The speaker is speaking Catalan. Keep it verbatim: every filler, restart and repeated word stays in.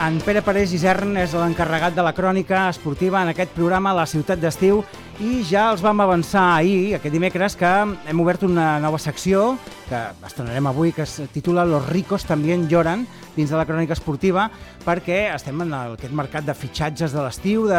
En Pere Parés Isern és l'encarregat de la crònica esportiva en aquest programa La Ciutat d'Estiu i ja els vam avançar ahir, aquest dimecres, que hem obert una nova secció que estrenarem avui, que es titula Los ricos también lloran, dins de la crònica esportiva, perquè estem en aquest mercat de fitxatges de l'estiu, de